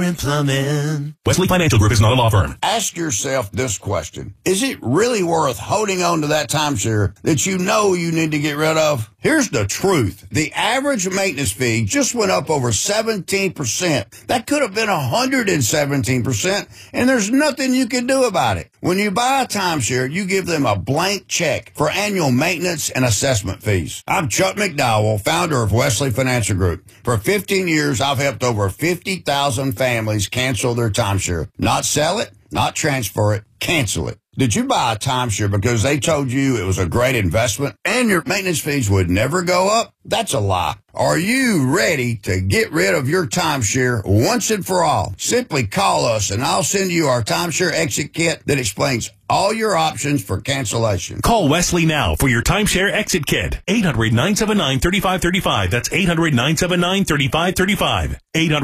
Heating and Plumbing. Wesley Financial Group is not a law firm. Ask yourself this question. Is it really worth holding on to that timeshare that you know you need to get rid of? Here's the truth. The average maintenance fee just went up over 17%. That could have been 117%, and there's nothing you can do about it. When you buy a timeshare, you give them a blank check for annual maintenance and assessment fees. I'm Chuck McDowell, founder of Wesley Financial Group. For 15 years, I've helped over 50,000 families cancel their timeshare. Not sell it, not transfer it, cancel it. Did you buy a timeshare because they told you it was a great investment and your maintenance fees would never go up? That's a lie. Are you ready to get rid of your timeshare once and for all? Simply call us and I'll send you our timeshare exit kit that explains all your options for cancellation. Call Wesley now for your timeshare exit kit. 800-979-3535. That's 800-979-3535.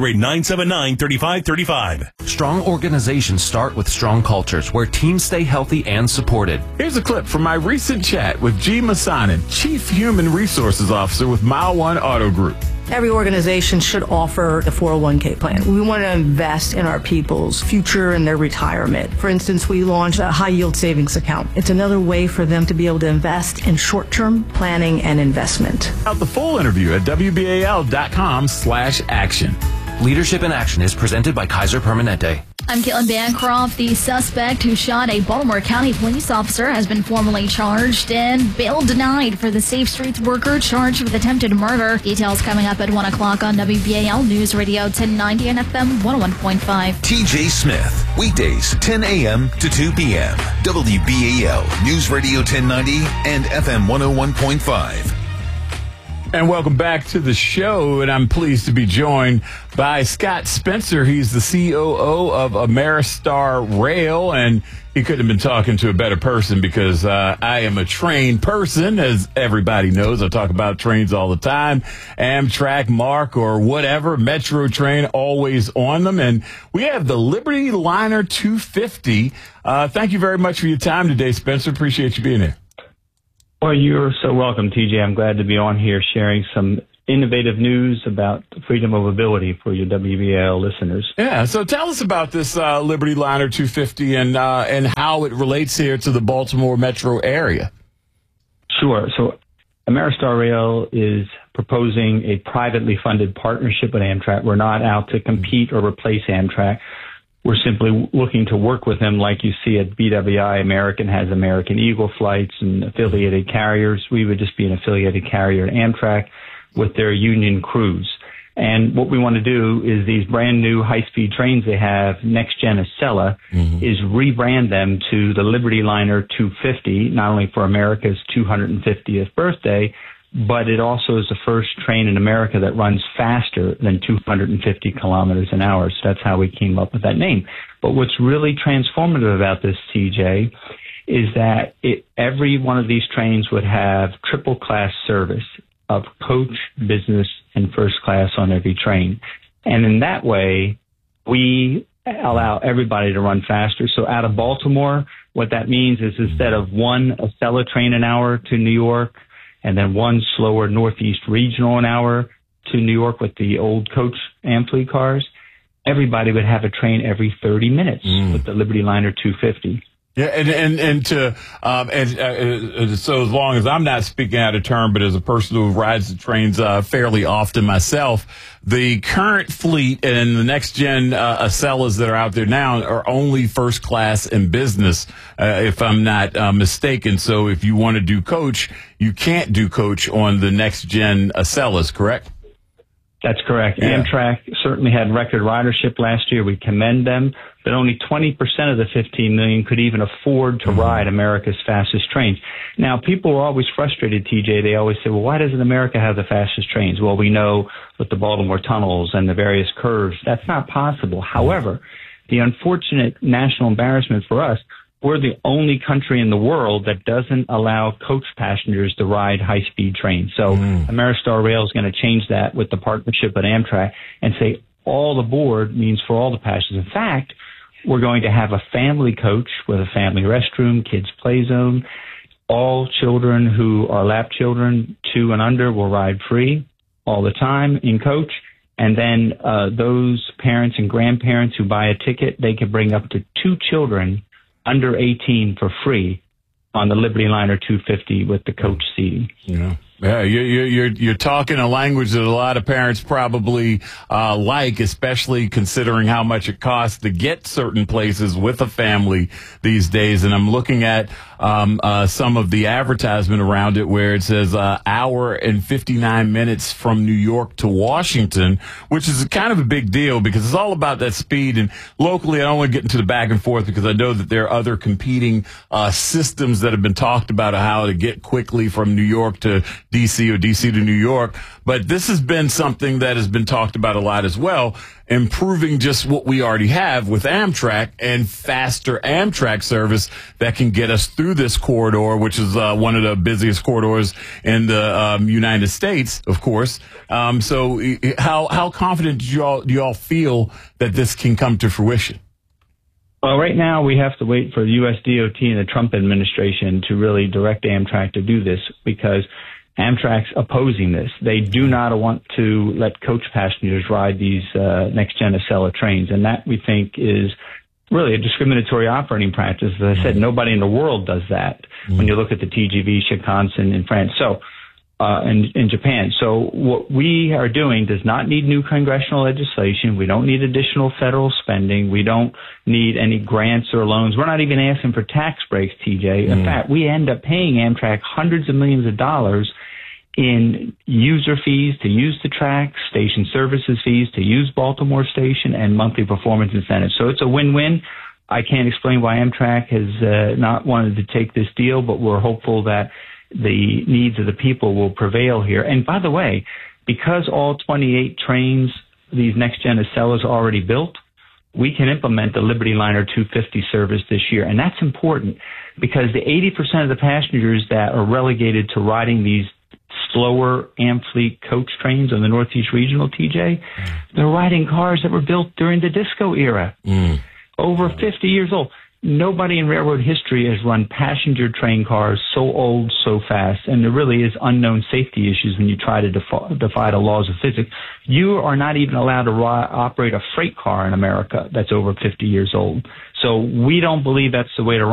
800-979-3535. Strong organizations start with strong cultures where teams stay healthy and supported. Here's a clip from my recent chat with G. Masanin, Chief Human Resources Officer with Mile One Auto Group. Every organization should offer a 401k plan. We want to invest in our people's future and their retirement. For instance, we launched a high-yield savings account. It's another way for them to be able to invest in short-term planning and investment. Out the full interview at WBAL.com/action. Leadership in Action is presented by Kaiser Permanente. I'm Caitlin Bancroft. The suspect who shot a Baltimore County police officer has been formally charged and bail denied for the Safe Streets worker charged with attempted murder. Details coming up at 1 o'clock on WBAL News Radio 1090 and FM 101.5. TJ Smith, weekdays 10 a.m. to 2 p.m. WBAL News Radio 1090 and FM 101.5. And welcome back to the show, and I'm pleased to be joined by Scott Spencer. He's the COO of Ameristar Rail, and he couldn't have been talking to a better person because I am a train person, as everybody knows. I talk about trains all the time, Amtrak, MARC, or whatever, Metro train, always on them. And we have the Liberty Liner 250. Thank you very much for your time today, Spencer. Appreciate you being here. Well, you're so welcome, TJ. I'm glad to be on here sharing some innovative news about freedom of mobility for your WBAL listeners. Yeah, so tell us about this Liberty Liner 250 and how it relates here to the Baltimore metro area. Sure. So Ameristar Rail is proposing a privately funded partnership with Amtrak. We're not out to compete or replace Amtrak. We're simply looking to work with them like you see at BWI. American has American Eagle flights and affiliated carriers. We would just be an affiliated carrier at Amtrak with their union crews. And what we want to do is these brand new high-speed trains they have, Next Gen Acela, is rebrand them to the Liberty Liner 250, not only for America's 250th birthday, but it also is the first train in America that runs faster than 250 kilometers an hour. So that's how we came up with that name. But what's really transformative about this, TJ, is that every one of these trains would have triple class service of coach, business, and first class on every train. And in that way, we allow everybody to run faster. So out of Baltimore, what that means is instead of one Acela train an hour to New York, and then one slower Northeast Regional an hour to New York with the old coach Ampli cars, everybody would have a train every 30 minutes with the Liberty Liner 250. Yeah, so as long as I'm not speaking out of turn, but as a person who rides the trains fairly often myself, the current fleet and the next gen Acelas that are out there now are only first class and business, if I'm not mistaken. So if you want to do coach, you can't do coach on the next gen Acelas, correct? That's correct. Yeah. Amtrak certainly had record ridership last year. We commend them, but only 20% of the 15 million could even afford to ride America's fastest trains. Now, people are always frustrated, TJ. They always say, well, why doesn't America have the fastest trains? Well, we know with the Baltimore tunnels and the various curves, that's not possible. However, the unfortunate national embarrassment for us, we're the only country in the world that doesn't allow coach passengers to ride high-speed trains. So Ameristar Rail is going to change that with the partnership with Amtrak and say all aboard means for all the passengers. In fact, we're going to have a family coach with a family restroom, kids play zone. All children who are lap children 2 and under will ride free all the time in coach. And then those parents and grandparents who buy a ticket, they can bring up to 2 children under 18 for free on the Liberty Liner 250 with the coach seating. Yeah, you're talking a language that a lot of parents probably like, especially considering how much it costs to get certain places with a family these days. And I'm looking at some of the advertisement around it where it says hour and 59 minutes from New York to Washington, which is kind of a big deal because it's all about that speed. And locally, I don't want to get into the back and forth because I know that there are other competing systems that have been talked about how to get quickly from New York to D.C. or D.C. to New York. But this has been something that has been talked about a lot as well, improving just what we already have with Amtrak and faster Amtrak service that can get us through this corridor, which is one of the busiest corridors in the United States, of course. So how confident do y'all feel that this can come to fruition? Well, right now we have to wait for the U.S. DOT and the Trump administration to really direct Amtrak to do this because Amtrak's opposing this. They do not want to let coach passengers ride these next-gen Acela trains, and that we think is really a discriminatory operating practice. As I said, nobody in the world does that when you look at the TGV, Shinkansen in France. So, in Japan. So what we are doing does not need new congressional legislation. We don't need additional federal spending. We don't need any grants or loans. We're not even asking for tax breaks, TJ. In fact, we end up paying Amtrak hundreds of millions of dollars in user fees to use the track, station services fees to use Baltimore Station, and monthly performance incentives. So it's a win-win. I can't explain why Amtrak has not wanted to take this deal, but we're hopeful that the needs of the people will prevail here. And by the way, because all 28 trains, these next-gen Acelas are already built, we can implement the Liberty Liner 250 service this year. And that's important because the 80% of the passengers that are relegated to riding these slower Amfleet coach trains on the Northeast Regional, TJ, they're riding cars that were built during the disco era, over 50 years old. Nobody in railroad history has run passenger train cars so old, so fast, and there really is unknown safety issues when you try to defy the laws of physics. You are not even allowed to operate a freight car in America that's over 50 years old. So we don't believe that's the way to run